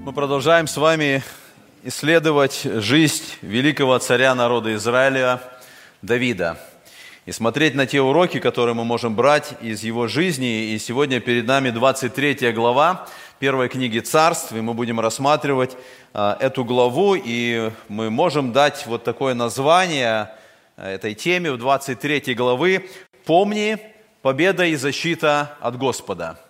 Мы продолжаем с вами исследовать жизнь великого царя народа Израиля Давида и смотреть на те уроки, которые мы можем брать из его жизни. И сегодня перед нами 23 глава первой книги Царств, и мы будем рассматривать эту главу, и мы можем дать вот такое название этой теме в 23 главы «Помни, победа и защита от Господа».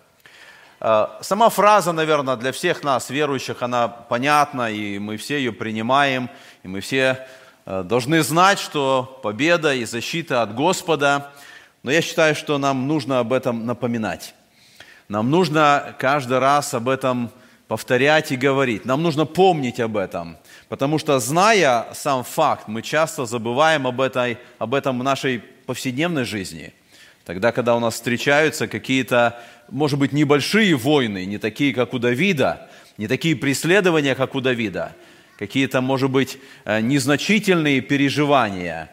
Сама фраза, наверное, для всех нас, верующих, она понятна, и мы все ее принимаем, и мы все должны знать, что победа и защита от Господа. Но я считаю, что нам нужно об этом напоминать. Нам нужно каждый раз об этом повторять и говорить. Нам нужно помнить об этом, потому что, зная сам факт, мы часто забываем об этом в нашей повседневной жизни. Тогда, когда у нас встречаются какие-то, может быть, небольшие войны, не такие, как у Давида, не такие преследования, как у Давида, какие-то, может быть, незначительные переживания,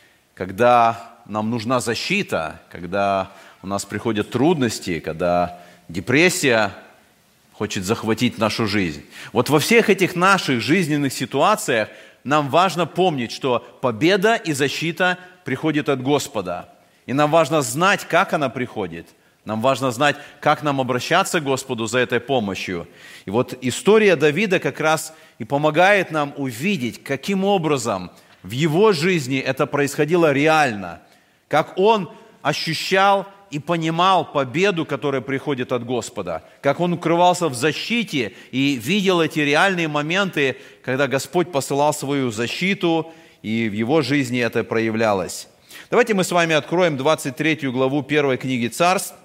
когда нам нужна защита, когда у нас приходят трудности, когда депрессия хочет захватить нашу жизнь. Вот во всех этих наших жизненных ситуациях нам важно помнить, что победа и защита приходят от Господа. И нам важно знать, как она приходит. Нам важно знать, как нам обращаться к Господу за этой помощью. И вот история Давида как раз и помогает нам увидеть, каким образом в его жизни это происходило реально. Как он ощущал и понимал победу, которая приходит от Господа. Как он укрывался в защите и видел эти реальные моменты, когда Господь посылал свою защиту, и в его жизни это проявлялось. Давайте мы с вами откроем 23 главу первой книги Царств.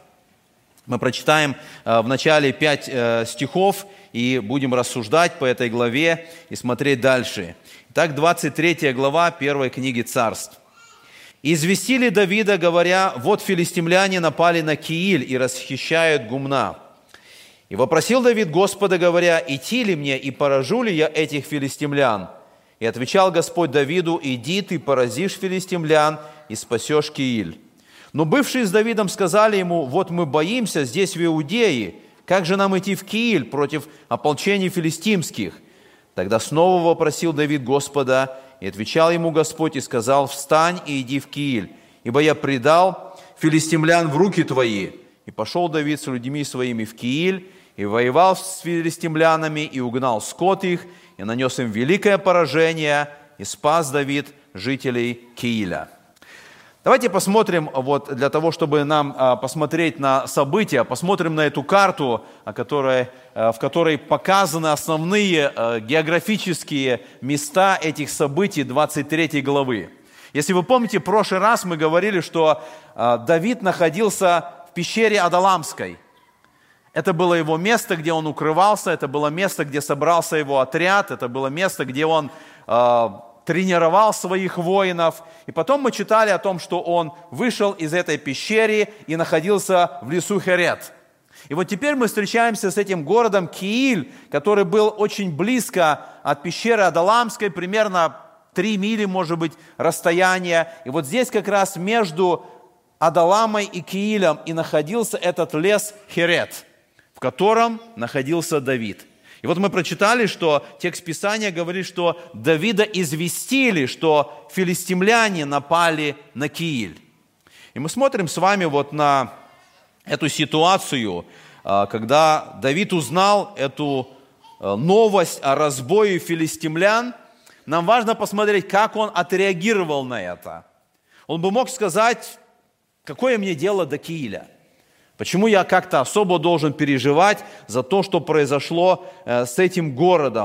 Мы прочитаем в начале 5 стихов и будем рассуждать по этой главе и смотреть дальше. Итак, 23 глава первой книги Царств. «И известили Давида, говоря: вот филистимляне напали на Кииль и расхищают гумна. И вопросил Давид Господа, говоря: идти ли мне и поражу ли я этих филистимлян? И отвечал Господь Давиду: иди, ты поразишь филистимлян и спасешь Кииль. Но бывшие с Давидом сказали ему: вот мы боимся здесь в Иудее, как же нам идти в Кииль против ополчений филистимских? Тогда снова вопросил Давид Господа, и отвечал ему Господь и сказал: встань и иди в Кииль, ибо я предал филистимлян в руки твои. И пошел Давид с людьми своими в Кииль, и воевал с филистимлянами, и угнал скот их, и нанес им великое поражение, и спас Давид жителей Кииля». Давайте посмотрим, вот для того, чтобы нам посмотреть на события, посмотрим на эту карту, в которой показаны основные географические места этих событий 23 главы. Если вы помните, в прошлый раз мы говорили, что Давид находился в пещере Адалламской. Это было его место, где он укрывался, это было место, где собрался его отряд, это было место, где он тренировал своих воинов. И потом мы читали о том, что он вышел из этой пещеры и находился в лесу Херет. И вот теперь мы встречаемся с этим городом Кииль, который был очень близко от пещеры Адалламской, примерно 3 мили, может быть, расстояние. И вот здесь как раз между Адалламой и Киилем и находился этот лес Херет, в котором находился Давид. И вот мы прочитали, что текст Писания говорит, что Давида известили, что филистимляне напали на Кииль. И мы смотрим с вами вот на эту ситуацию, когда Давид узнал эту новость о разбое филистимлян. Нам важно посмотреть, как он отреагировал на это. Он бы мог сказать: какое мне дело до Кииля? Почему я как-то особо должен переживать за то, что произошло с этим городом?